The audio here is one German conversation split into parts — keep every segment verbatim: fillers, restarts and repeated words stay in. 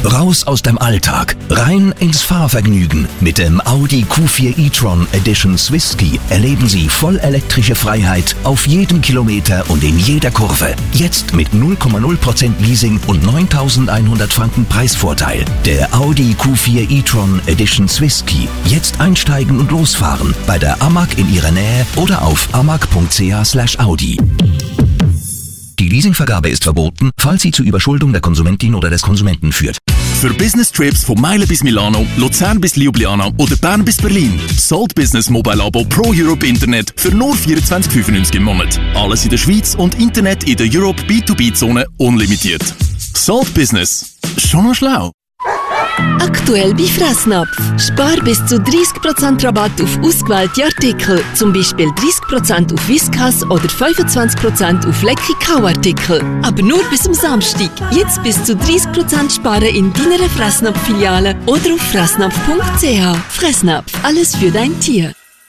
Raus aus dem Alltag, rein ins Fahrvergnügen. Mit dem Audi Q vier e-tron Edition Swiss-Ski erleben Sie vollelektrische Freiheit auf jedem Kilometer und in jeder Kurve. Jetzt mit null Komma null Prozent Leasing und neuntausendeinhundert Franken Preisvorteil. Der Audi Q vier e-tron Edition Swiss-Ski. Jetzt einsteigen und losfahren bei der A M A G in Ihrer Nähe oder auf amag punkt c h slash audi. Die Leasingvergabe ist verboten, falls sie zur Überschuldung der Konsumentin oder des Konsumenten führt. Für Business-Trips von Meilen bis Milano, Luzern bis Ljubljana oder Bern bis Berlin. Salt Business Mobile Abo Pro Europe Internet für nur vierundzwanzig fünfundneunzig im Monat. Alles in der Schweiz und Internet in der Europe B zwei B-Zone unlimitiert. Salt Business. Schon noch schlau. Aktuell bei Fressnapf. Spar bis zu dreißig Prozent Rabatt auf ausgewählte Artikel. Zum Beispiel dreißig Prozent auf Whiskas oder fünfundzwanzig Prozent auf leckere Kauartikel. Aber nur bis am Samstag. Jetzt bis zu dreißig Prozent sparen in deiner Fressnapf-Filiale oder auf fressnapf punkt c h. Fressnapf. Alles für dein Tier.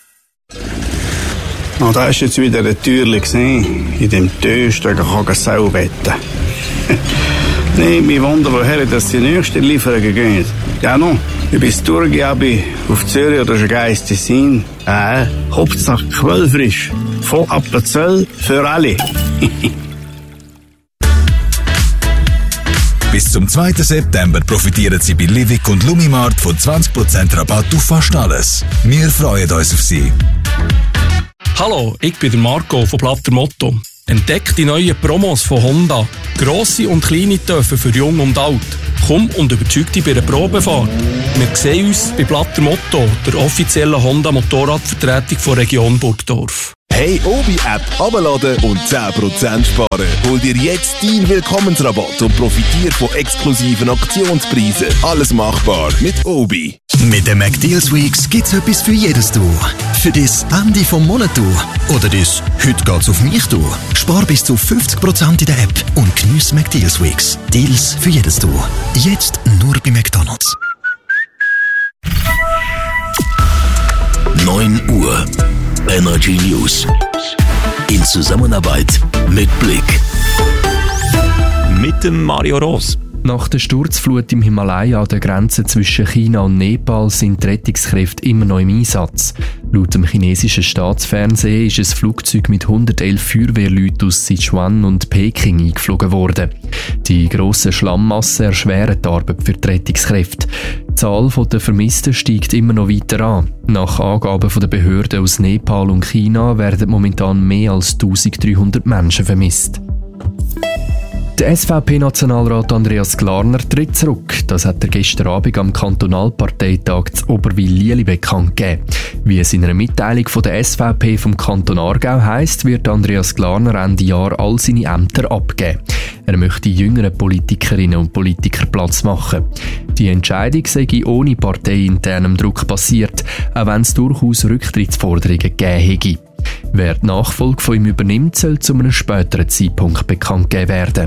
Oh, da ist jetzt wieder ein Türchen gesehen. In dem Töster kann ich Sau wetten. Nee, mich wundert, woher dass die nächsten Lieferungen gehen. Ja, no, ich bin durchgegangen auf Zürich oder Geist Tessin. Äh, Hauptsache quellfrisch. Voll Appenzell für alle. Bis zum zweiten September profitieren Sie bei Livik und Lumimart von zwanzig Prozent Rabatt auf fast alles. Wir freuen uns auf Sie. Hallo, ich bin der Marco von Blatter Motto. Entdeck die neuen Promos von Honda. Grosse und kleine Töpfe für Jung und Alt. Komm und überzeug dich bei einer Probefahrt. Wir sehen uns bei Blatter Motto, der offiziellen Honda-Motorradvertretung von Region Burgdorf. Hey, Obi-App abladen und zehn Prozent sparen. Hol dir jetzt deinen Willkommensrabatt und profitiere von exklusiven Aktionspreisen. Alles machbar mit Obi. Mit den McDeals Weeks gibt's etwas für jedes Tour. Für das Ende vom Monat Tour oder das «Heute geht's auf mich» Tour. Spar bis zu fünfzig Prozent in der App und geniess McDeals Weeks. Deals für jedes Tour. Jetzt nur bei McDonald's. neun Uhr. Energy News. In Zusammenarbeit mit Blick. Mit dem Mario Ross. Nach der Sturzflut im Himalaya an der Grenze zwischen China und Nepal sind die Rettungskräfte immer noch im Einsatz. Laut dem chinesischen Staatsfernsehen ist ein Flugzeug mit hundertelf Feuerwehrleuten aus Sichuan und Peking eingeflogen worden. Die grossen Schlammmassen erschweren die Arbeit für die Rettungskräfte. Die Zahl der Vermissten steigt immer noch weiter an. Nach Angaben der Behörden aus Nepal und China werden momentan mehr als eintausenddreihundert Menschen vermisst. Der S V P-Nationalrat Andreas Glarner tritt zurück. Das hat er gestern Abend am Kantonalparteitag zu Oberwil-Lieli bekannt gegeben. Wie es in einer Mitteilung von der S V P vom Kanton Aargau heisst, wird Andreas Glarner Ende Jahr all seine Ämter abgeben. Er möchte jüngeren Politikerinnen und Politikern Platz machen. Die Entscheidung sei ohne parteiinternem Druck passiert, auch wenn es durchaus Rücktrittsforderungen gegeben hätte. Wer die Nachfolge von ihm übernimmt, soll zu einem späteren Zeitpunkt bekannt gegeben werden.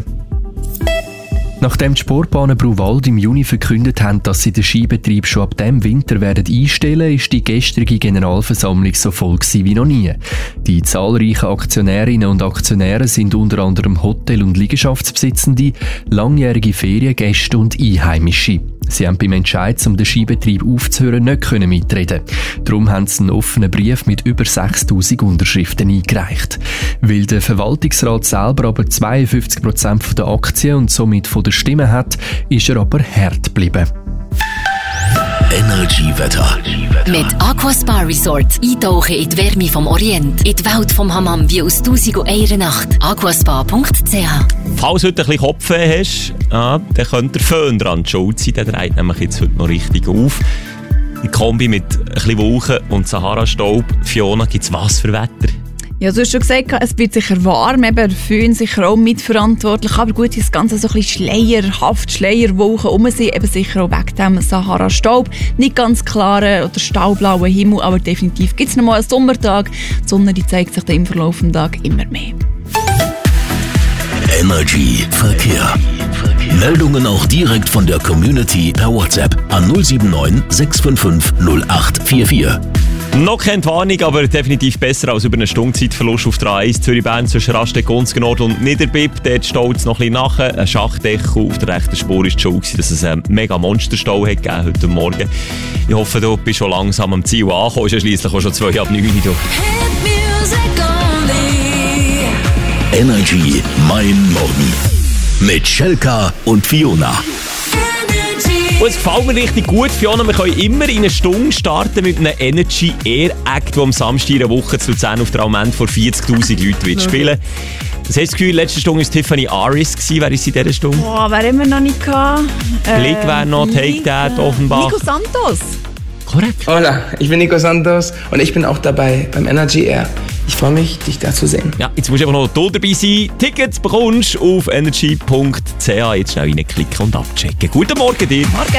Nachdem die Sportbahnen Bruwald im Juni verkündet haben, dass sie den Skibetrieb schon ab diesem Winter werden einstellen, ist die gestrige Generalversammlung so voll wie noch nie. Die zahlreichen Aktionärinnen und Aktionäre sind unter anderem Hotel- und Liegenschaftsbesitzende, langjährige Feriengäste und Einheimische. Sie haben beim Entscheid, um den Skibetrieb aufzuhören, nicht können mitreden. Darum haben sie einen offenen Brief mit über sechstausend Unterschriften eingereicht. Weil der Verwaltungsrat selber aber zweiundfünfzig Prozent der Aktien und somit von der Stimme hat, ist er aber hart geblieben. Energy-Wetter. Mit Aquaspa Resort. Eintauchen in die Wärme vom Orient. In die Welt vom Hammam wie aus tausend und einer Nacht. aquaspa punkt c h. Falls du heute ein bisschen Kopfweh hast, ja, dann könnte der Föhn dran schuld sein. Der dreht nämlich jetzt heute noch richtig auf. In Kombi mit ein bisschen Wolken und Sahara-Staub. Fiona, gibt es was für Wetter? Ja, du hast schon gesagt, es wird sicher warm, eben der Föhn sicher auch mitverantwortlich, aber gut, das Ganze so ein bisschen schleierhaft, Schleierwolken um sind, eben sicher auch wegen dem Sahara-Staub. Nicht ganz klaren oder staublauen Himmel, aber definitiv gibt es noch mal einen Sommertag. Die Sonne, die zeigt sich dann im Verlauf des Tages immer mehr. Energy Verkehr. Meldungen auch direkt von der Community per WhatsApp an null sieben neun sechs fünf fünf null acht vier vier. Noch keine Warnung, aber definitiv besser als über eine Stunde Zeitverlust auf der A eins Zürich-Bern zwischen Rasteg, Gunzgen Nord und Niederbipp. Dort staut es noch ein bisschen nachher. Ein Schachdeckel auf der rechten Spur war schon, dass es einen mega Monsterstau hat gegeben heute Morgen. Ich hoffe, du bist schon langsam am Ziel angekommen. Ist schliesslich auch schon zwei ab neun. Energy Mein Morgen mit Schelka und Fiona. Und es gefällt mir richtig gut, Fiona. Wir können immer in eine Stunde starten mit einem Energy Air Act, der am Samstag in einer Woche zu Luzern auf der Almend vor vierzigtausend Leuten wird spielen. Das heißt, das Gefühl, letzte Stunde war Tiffany Aris. Wer ist in dieser Stunde? Boah, wer haben wir noch nicht gehabt? Blick wäre noch, Take That, Offenbach. Nico Santos. Korrekt. Hola, ich bin Nico Santos und ich bin auch dabei beim Energy Air. Ich freue mich, dich da zu sehen. Ja, jetzt musst du einfach noch hier dabei sein. Tickets bekommst du auf energy punkt c h. Jetzt schnell reinklicken und abchecken. Guten Morgen dir. Morgen.